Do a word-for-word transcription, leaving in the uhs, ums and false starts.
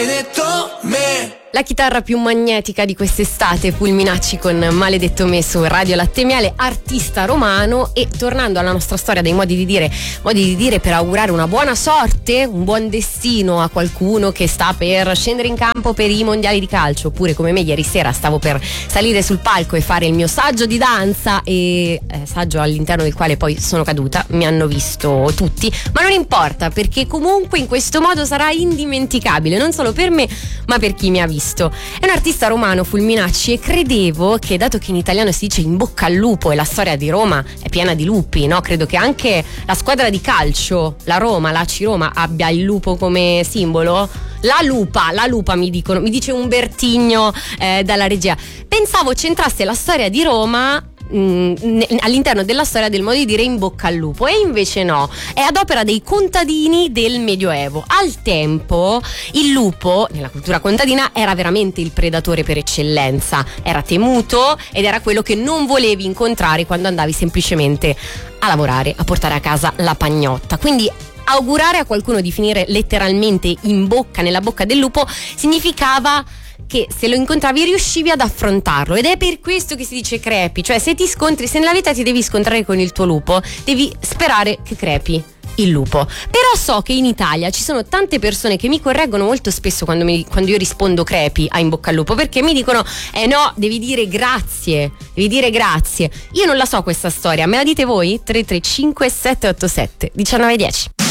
maledetto me. La chitarra più magnetica di quest'estate, Fulminacci con Maledetto Me su Radio Latte Miele, artista romano. E tornando alla nostra storia dei modi di dire, modi di dire per augurare una buona sorte, un buon destino a qualcuno che sta per scendere in campo per i mondiali di calcio, oppure come me ieri sera stavo per salire sul palco e fare il mio saggio di danza, e eh, saggio all'interno del quale poi sono caduta, mi hanno visto tutti, ma non importa, perché comunque in questo modo sarà indimenticabile, non solo per me ma per chi mi ha visto. È un artista romano, Fulminacci, e credevo che, dato che in italiano si dice in bocca al lupo e la storia di Roma è piena di lupi, no? Credo che anche la squadra di calcio, la Roma, la A C Roma, abbia il lupo come simbolo. La lupa, la lupa mi dicono, mi dice Umbertigno eh, dalla regia. Pensavo c'entrasse la storia di Roma all'interno della storia del modo di dire in bocca al lupo, e invece no, è ad opera dei contadini del Medioevo. Al tempo il lupo nella cultura contadina era veramente il predatore per eccellenza, era temuto ed era quello che non volevi incontrare quando andavi semplicemente a lavorare, a portare a casa la pagnotta. Quindi augurare a qualcuno di finire letteralmente in bocca, nella bocca del lupo, significava che se lo incontravi riuscivi ad affrontarlo, ed è per questo che si dice crepi, cioè se ti scontri, se nella vita ti devi scontrare con il tuo lupo, devi sperare che crepi il lupo. Però so che in Italia ci sono tante persone che mi correggono molto spesso quando, mi, quando io rispondo crepi a in bocca al lupo, perché mi dicono eh no, devi dire grazie, devi dire grazie. Io non la so questa storia, me la dite voi? tre tre cinque sette otto sette uno nove uno zero.